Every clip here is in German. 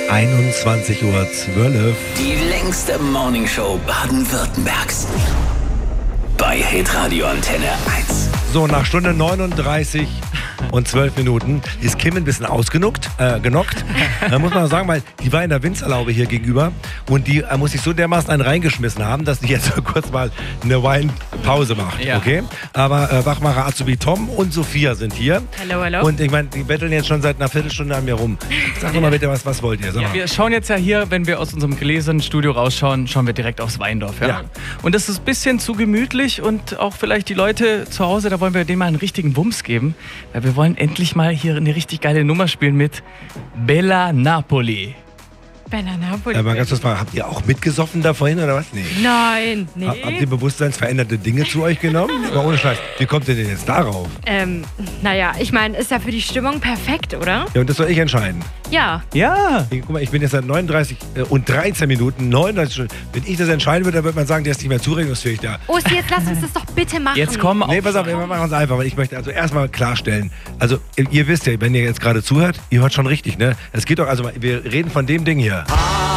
21:12 Uhr. Die längste Morningshow Baden-Württembergs. Bei Hitradio Antenne 1. So, nach Stunde 39 und 12 Minuten ist Kim ein bisschen genockt. Da muss man sagen, weil die war in der Winzerlaube hier gegenüber und die muss sich so dermaßen einen reingeschmissen haben, dass die jetzt kurz mal eine Weinpause macht. Ja. Okay? Aber Wachmacher Azubi Tom und Sophia sind hier. Hallo, hallo. Und ich meine, die betteln jetzt schon seit einer Viertelstunde an mir rum. Sag doch mal bitte, was wollt ihr? Sag mal. Wir schauen jetzt ja hier, wenn wir aus unserem gläsernen Studio rausschauen, schauen wir direkt aufs Weindorf. Ja? Ja. Und das ist ein bisschen zu gemütlich und auch vielleicht die Leute zu Hause, da wollen wir denen mal einen richtigen Wumms geben, weil wir wollen endlich mal hier eine richtig geile Nummer spielen mit Bella Napoli. Bella Napoli. Aber ganz kurz mal, habt ihr auch mitgesoffen da vorhin oder was? Nee. Nein, nee. Habt ihr bewusstseinsveränderte Dinge zu euch genommen? Aber ohne Scheiß, wie kommt ihr denn jetzt darauf? Naja, ich meine, ist ja für die Stimmung perfekt, oder? Ja, und das soll ich entscheiden. Ja. Ja. Guck mal, ich bin jetzt seit 39 und 13 Minuten, 39 Stunden. Wenn ich das entscheiden würde, dann würde man sagen, der ist nicht mehr zurechnungsfähig da. Osti, jetzt lass uns das doch bitte machen. Jetzt kommen Nee, pass auf, wir machen es einfach, weil ich möchte also erstmal klarstellen. Also, ihr wisst ja, wenn ihr jetzt gerade zuhört, ihr hört schon richtig, ne? Es geht doch, also, wir reden von dem Ding hier.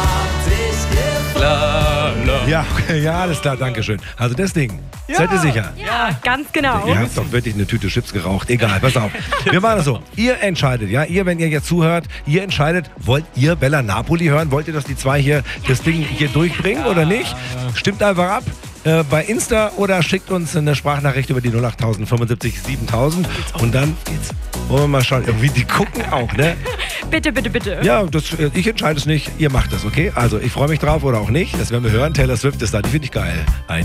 Ja, okay, ja, alles klar, danke schön. Also das Ding, seid ihr sicher? Ja, ganz genau. Ihr habt doch wirklich eine Tüte Chips geraucht. Egal, pass auf. Wir machen das so. Ihr entscheidet, ja? Ihr, wenn ihr jetzt zuhört, ihr entscheidet, wollt ihr Bella Napoli hören? Wollt ihr, dass die zwei hier das Ding hier durchbringen oder nicht? Stimmt einfach ab. Bei Insta oder schickt uns eine Sprachnachricht über die 08000 75 7000 und dann wollen wir mal schauen. Irgendwie, die gucken auch, ne? Bitte, bitte, bitte. Ja, ich entscheide es nicht. Ihr macht das, okay? Also ich freue mich drauf oder auch nicht. Das werden wir hören. Taylor Swift ist da. Die finde ich geil.